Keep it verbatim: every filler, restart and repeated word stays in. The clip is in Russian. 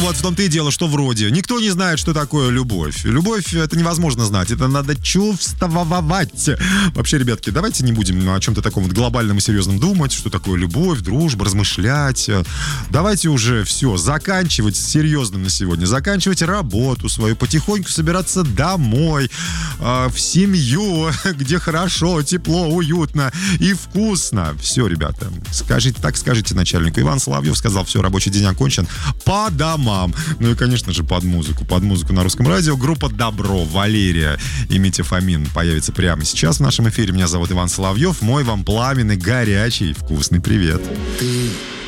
вот в том-то и дело, что вроде. Никто не знает, что такое любовь. Любовь — это невозможно знать. Это надо чувствовать. Вообще, ребятки, давайте не будем о чем-то таком вот глобальном и серьезном думать, что такое любовь, дружба, размышлять. Давайте уже все, заканчивать серьезным на сегодня. Заканчивать работу свою, потихоньку собираться домой, э, в семью, где хорошо, тепло, уютно и вкусно. Все, ребята, скажите, так скажите начальнику. Иван Соловьев сказал: все, рабочий день окончен. По домам. Ну и, конечно же, под музыку. Под музыку на Русском радио. Группа «Добро», Валерия и Митя Фомин появится прямо сейчас в нашем эфире. Меня зовут Иван Соловьев. Мой вам пламенный, горячий, вкусный привет.